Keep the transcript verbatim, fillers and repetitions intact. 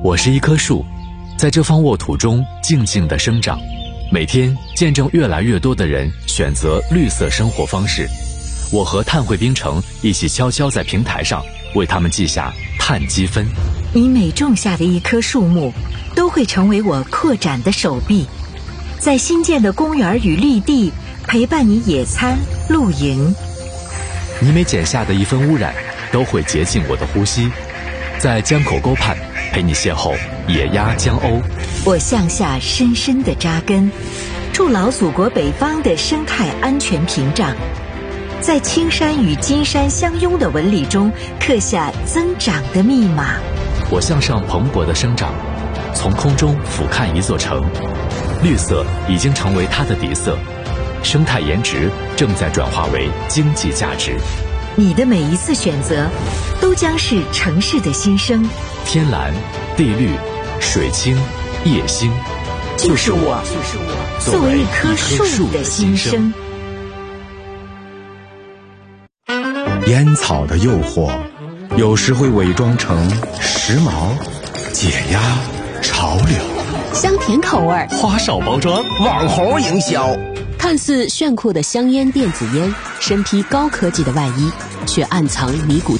我是一棵树，在这方沃土中静静地生长，每天见证越来越多的人选择绿色生活方式。我和碳汇冰城一起悄悄在平台上为他们记下碳积分。 你每种下的一棵树木，都会成为我扩展的手臂，在新建的公园与绿地陪伴你野餐露营。 你每剪下的一分污染，都会洁净我的呼吸，在江口沟畔陪你邂逅野鸭江鸥。 我向下深深地扎根，筑牢祖国北方的生态安全屏障，在青山与金山相拥的纹理中刻下增长的密码。 我向上蓬勃的生长，从空中俯瞰一座城，绿色已经成为它的底色，生态颜值正在转化为经济价值。 你的每一次选择，都将是城市的新生。 天蓝、地绿、水清、夜星， 就是我，就是我，作为一棵树的心声。 烟草的诱惑，有时会伪装成时髦、解压、潮流， 香甜口味， 花哨包装， 网红营销。 看似炫酷的香烟电子烟，身披高科技的外衣，却暗藏尼古